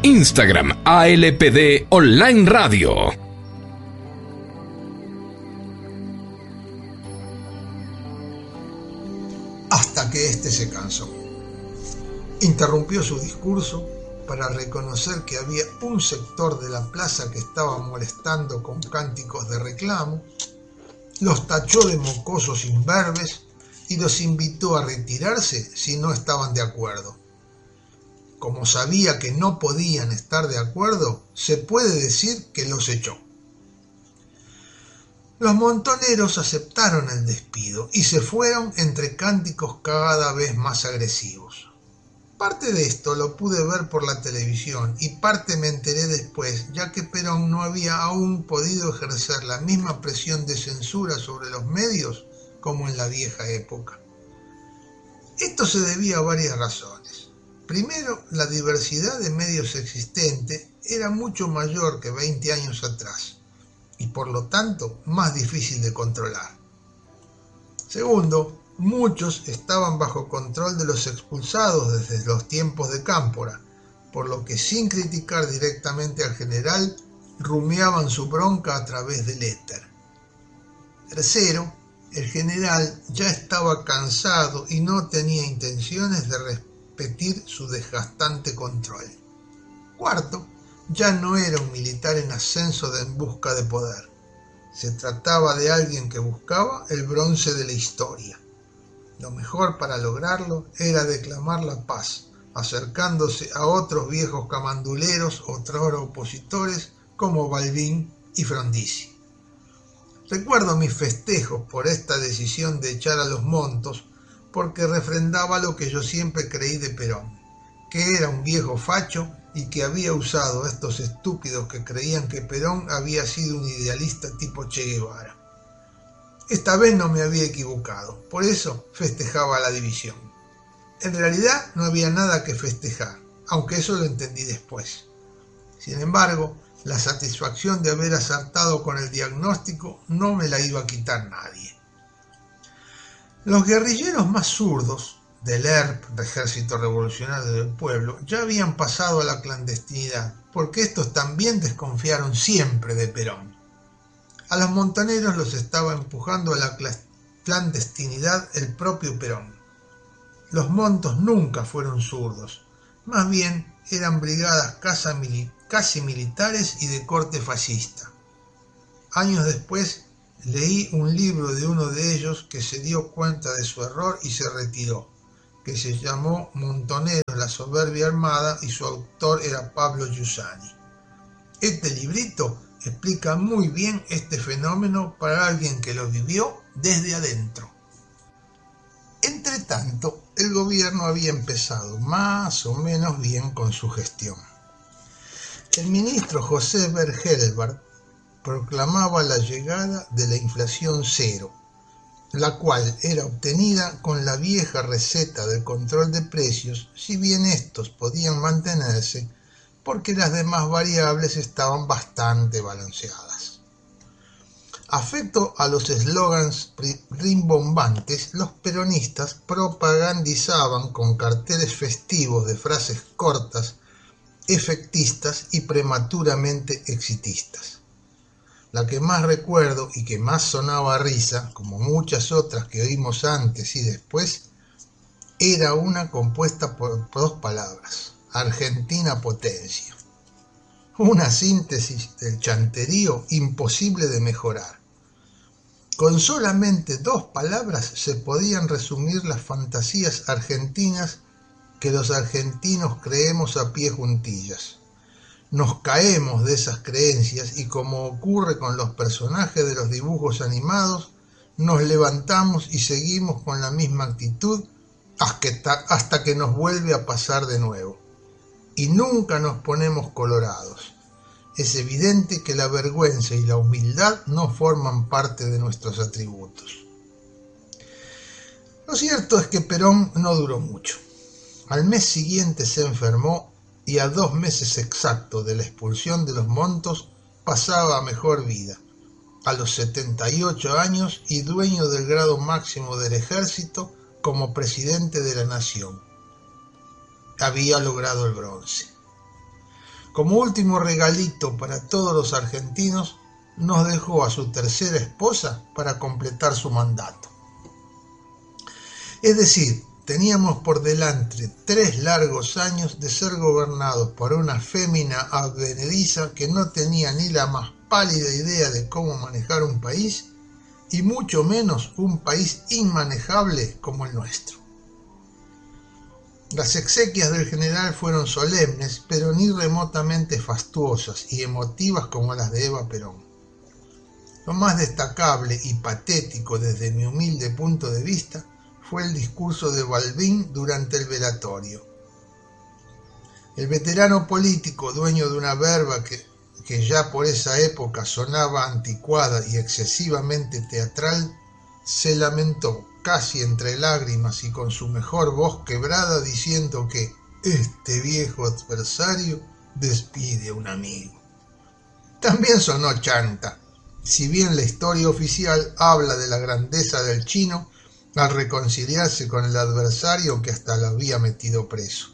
Instagram ALPD Online Radio. Hasta que éste se cansó. Interrumpió su discurso para reconocer que había un sector de la plaza que estaba molestando con cánticos de reclamo, los tachó de mocosos imberbes y los invitó a retirarse si no estaban de acuerdo. Como sabía que no podían estar de acuerdo, se puede decir que los echó. Los montoneros aceptaron el despido y se fueron entre cánticos cada vez más agresivos. Parte de esto lo pude ver por la televisión y parte me enteré después, ya que Perón no había aún podido ejercer la misma presión de censura sobre los medios como en la vieja época. Esto se debía a varias razones. Primero, la diversidad de medios existente era mucho mayor que 20 años atrás y por lo tanto más difícil de controlar. Segundo, muchos estaban bajo control de los expulsados desde los tiempos de Cámpora, por lo que sin criticar directamente al general, rumiaban su bronca a través del éter. Tercero, el general ya estaba cansado y no tenía intenciones de repetir su desgastante control. Cuarto, ya no era un militar en ascenso en busca de poder. Se trataba de alguien que buscaba el bronce de la historia. Lo mejor para lograrlo era declamar la paz, acercándose a otros viejos camanduleros, otrora opositores, como Balbín y Frondizi. Recuerdo mis festejos por esta decisión de echar a los Montos, porque refrendaba lo que yo siempre creí de Perón, que era un viejo facho y que había usado a estos estúpidos que creían que Perón había sido un idealista tipo Che Guevara. Esta vez no me había equivocado, por eso festejaba la división. En realidad no había nada que festejar, aunque eso lo entendí después. Sin embargo, la satisfacción de haber acertado con el diagnóstico no me la iba a quitar nadie. Los guerrilleros más zurdos del ERP, Ejército Revolucionario del Pueblo, ya habían pasado a la clandestinidad, porque estos también desconfiaron siempre de Perón. A los montoneros los estaba empujando a la clandestinidad el propio Perón. Los montos nunca fueron zurdos, más bien eran brigadas casi militares y de corte fascista. Años después leí un libro de uno de ellos que se dio cuenta de su error y se retiró, que se llamó Montoneros, la soberbia armada, y su autor era Pablo Giussani. Este librito explica muy bien este fenómeno para alguien que lo vivió desde adentro. Entretanto, el gobierno había empezado más o menos bien con su gestión. El ministro José Bergelbart proclamaba la llegada de la inflación cero, la cual era obtenida con la vieja receta del control de precios, si bien estos podían mantenerse porque las demás variables estaban bastante balanceadas. Afecto a los eslogans rimbombantes, los peronistas propagandizaban con carteles festivos de frases cortas, efectistas y prematuramente exitistas. La que más recuerdo y que más sonaba a risa, como muchas otras que oímos antes y después, era una compuesta por dos palabras: Argentina potencia. Una síntesis del chanterío imposible de mejorar. Con solamente dos palabras se podían resumir las fantasías argentinas que los argentinos creemos a pie juntillas. Nos caemos de esas creencias y, como ocurre con los personajes de los dibujos animados, nos levantamos y seguimos con la misma actitud hasta que nos vuelve a pasar de nuevo. Y nunca nos ponemos colorados. Es evidente que la vergüenza y la humildad no forman parte de nuestros atributos. Lo cierto es que Perón no duró mucho. Al mes siguiente se enfermó y a 2 meses exactos de la expulsión de los Montos pasaba a mejor vida, a los 78 años y dueño del grado máximo del ejército como presidente de la nación. Había logrado el bronce. Como último regalito para todos los argentinos, nos dejó a su tercera esposa para completar su mandato. Es decir, teníamos por delante 3 largos años de ser gobernados por una fémina advenediza que no tenía ni la más pálida idea de cómo manejar un país, y mucho menos un país inmanejable como el nuestro. Las exequias del general fueron solemnes, pero ni remotamente fastuosas y emotivas como las de Eva Perón. Lo más destacable y patético desde mi humilde punto de vista fue el discurso de Balbín durante el velatorio. El veterano político, dueño de una verba que ya por esa época sonaba anticuada y excesivamente teatral, se lamentó casi entre lágrimas y con su mejor voz quebrada diciendo que este viejo adversario despide a un amigo. También sonó chanta, si bien la historia oficial habla de la grandeza del chino al reconciliarse con el adversario que hasta lo había metido preso.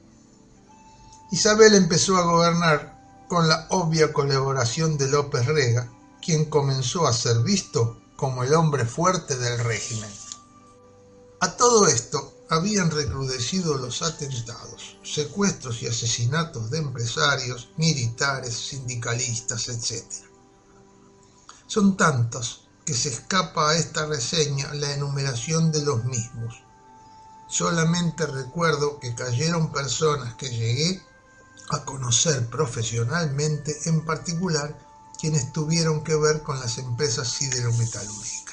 Isabel empezó a gobernar con la obvia colaboración de López Rega, quien comenzó a ser visto como el hombre fuerte del régimen. A todo esto habían recrudecido los atentados, secuestros y asesinatos de empresarios, militares, sindicalistas, etc. Son tantos que se escapa a esta reseña la enumeración de los mismos. Solamente recuerdo que cayeron personas que llegué a conocer profesionalmente, en particular quienes tuvieron que ver con las empresas siderometalúrgicas.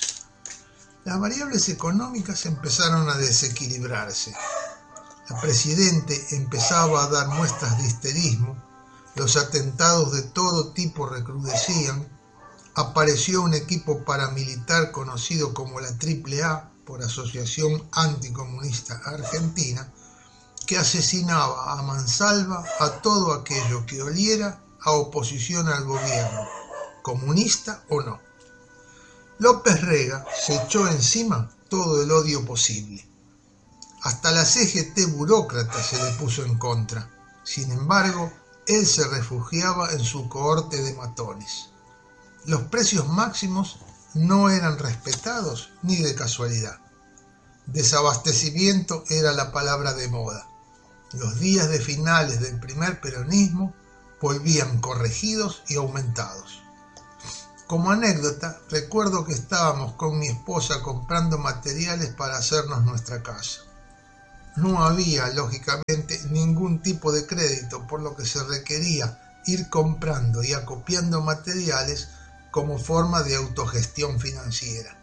Las variables económicas empezaron a desequilibrarse. La presidente empezaba a dar muestras de histerismo, los atentados de todo tipo recrudecían, apareció un equipo paramilitar conocido como la AAA, por Asociación Anticomunista Argentina, que asesinaba a mansalva a todo aquello que oliera a oposición al gobierno, comunista o no. López Rega se echó encima todo el odio posible. Hasta la CGT burócrata se le puso en contra. Sin embargo, él se refugiaba en su cohorte de matones. Los precios máximos no eran respetados ni de casualidad. Desabastecimiento era la palabra de moda. Los días de finales del primer peronismo volvían corregidos y aumentados. Como anécdota, recuerdo que estábamos con mi esposa comprando materiales para hacernos nuestra casa. No había, lógicamente, ningún tipo de crédito, por lo que se requería ir comprando y acopiando materiales como forma de autogestión financiera.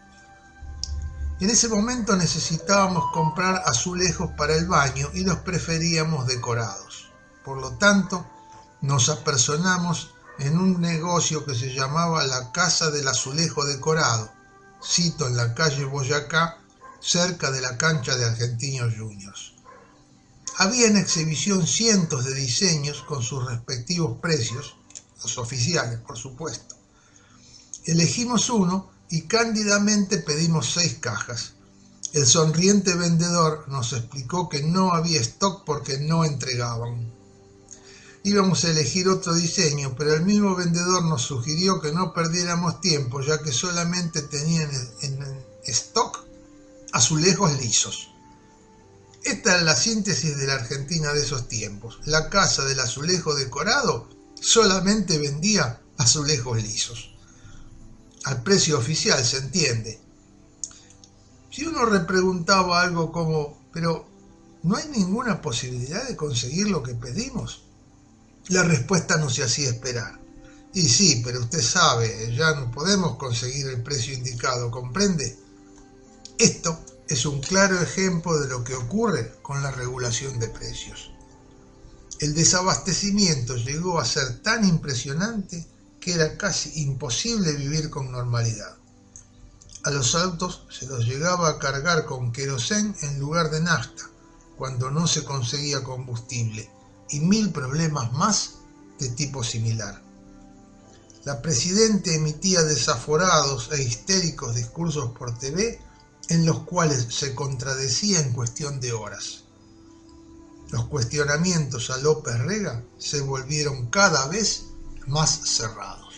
En ese momento necesitábamos comprar azulejos para el baño y los preferíamos decorados. Por lo tanto, nos apersonamos en un negocio que se llamaba la Casa del Azulejo Decorado, sito en la calle Boyacá, cerca de la cancha de Argentinos Juniors. Había en exhibición cientos de diseños con sus respectivos precios, los oficiales, por supuesto. Elegimos uno y cándidamente pedimos 6 cajas. El sonriente vendedor nos explicó que no había stock porque no entregaban. Íbamos a elegir otro diseño, pero el mismo vendedor nos sugirió que no perdiéramos tiempo, ya que solamente tenían en stock azulejos lisos. Esta es la síntesis de la Argentina de esos tiempos. La Casa del Azulejo Decorado solamente vendía azulejos lisos. Al precio oficial, se entiende. Si uno repreguntaba algo como, pero ¿no hay ninguna posibilidad de conseguir lo que pedimos? La respuesta no se hacía esperar. Y sí, pero usted sabe, ya no podemos conseguir el precio indicado, ¿comprende? Esto es un claro ejemplo de lo que ocurre con la regulación de precios. El desabastecimiento llegó a ser tan impresionante que era casi imposible vivir con normalidad. A los autos se los llegaba a cargar con querosén en lugar de nafta, cuando no se conseguía combustible, y 1000 problemas más de tipo similar. La presidenta emitía desaforados e histéricos discursos por TV en los cuales se contradecía en cuestión de horas. los cuestionamientos a López Rega se volvieron cada vez más cerrados.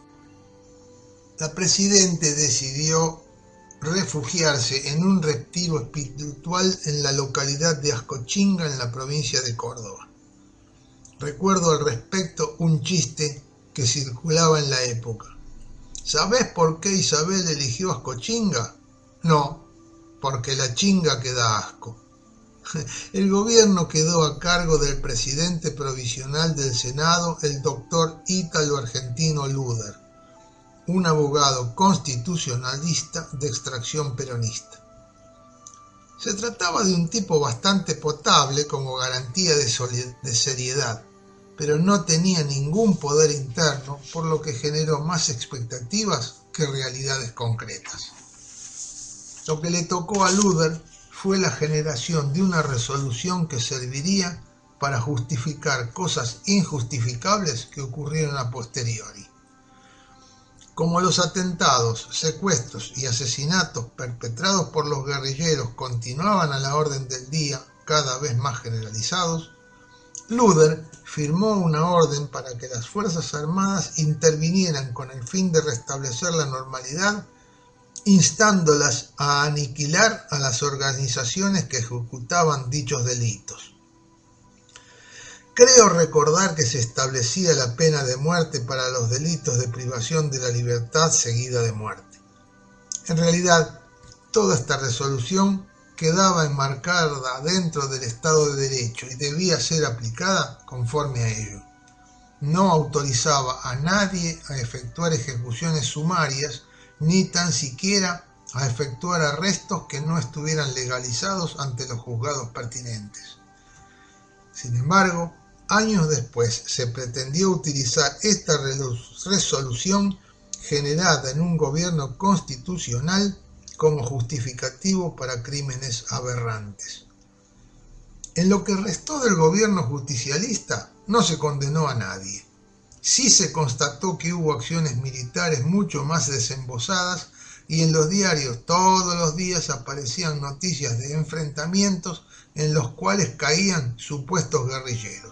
La presidente decidió refugiarse en un retiro espiritual en la localidad de Ascochinga, en la provincia de Córdoba. Recuerdo al respecto un chiste que circulaba en la época. ¿Sabés por qué Isabel eligió Ascochinga? No, porque la chinga que da asco. El gobierno quedó a cargo del presidente provisional del Senado, el doctor Ítalo Argentino Luder, un abogado constitucionalista de extracción peronista. Se trataba de un tipo bastante potable como garantía de seriedad, pero no tenía ningún poder interno, por lo que generó más expectativas que realidades concretas. Lo que le tocó a Luder fue la generación de una resolución que serviría para justificar cosas injustificables que ocurrieron a posteriori. Como los atentados, secuestros y asesinatos perpetrados por los guerrilleros continuaban a la orden del día, cada vez más generalizados, Luder firmó una orden para que las Fuerzas Armadas intervinieran con el fin de restablecer la normalidad, instándolas a aniquilar a las organizaciones que ejecutaban dichos delitos. Creo recordar que se establecía la pena de muerte para los delitos de privación de la libertad seguida de muerte. En realidad, toda esta resolución quedaba enmarcada dentro del Estado de Derecho y debía ser aplicada conforme a ello. No autorizaba a nadie a efectuar ejecuciones sumarias, ni tan siquiera a efectuar arrestos que no estuvieran legalizados ante los juzgados pertinentes. Sin embargo, años después se pretendió utilizar esta resolución generada en un gobierno constitucional como justificativo para crímenes aberrantes. En lo que restó del gobierno justicialista no se condenó a nadie. Sí se constató que hubo acciones militares mucho más desembosadas y en los diarios todos los días aparecían noticias de enfrentamientos en los cuales caían supuestos guerrilleros.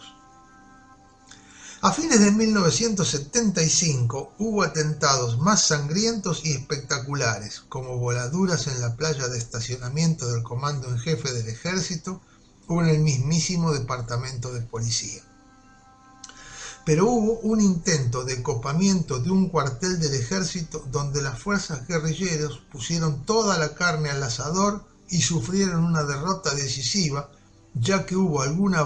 A fines de 1975 hubo atentados más sangrientos y espectaculares, como voladuras en la playa de estacionamiento del Comando en Jefe del Ejército o en el mismísimo Departamento de Policía. Pero hubo un intento de copamiento de un cuartel del Ejército donde las fuerzas guerrilleras pusieron toda la carne al asador y sufrieron una derrota decisiva, ya que hubo alguna